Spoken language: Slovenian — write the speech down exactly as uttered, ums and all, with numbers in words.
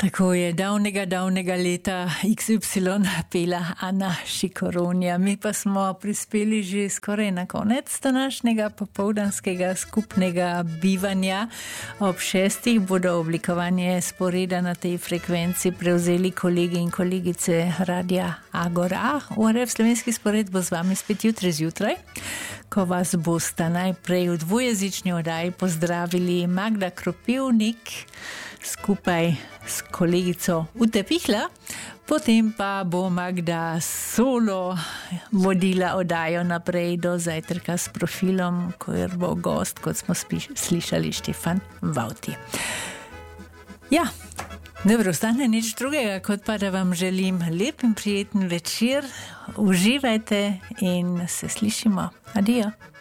Tako je davnega, davnega leta iks ypsilon pela Ana Šikoronja. Mi pa smo prispeli že skoraj na konec današnjega popoldanskega skupnega bivanja. Ob šestih bodo oblikovanje sporeda na tej frekvenci prevzeli kolegi in kolegice Radia Agora. U R F slovenski spored bo z vami spet jutri zjutraj, ko vas bosta najprej v dvojezični oddaji pozdravili Magda Kropivnik skupaj s kolegico Ute Pihla, potem pa bo Magda solo vodila oddajo naprej do zajtrka s profilom, kjer bo gost, kot smo slišali, Štefan Vauti. Ja, ne preostane nič drugega, kot pa da vam želim lep in prijeten večer. Uživajte in se slišimo. Adijo.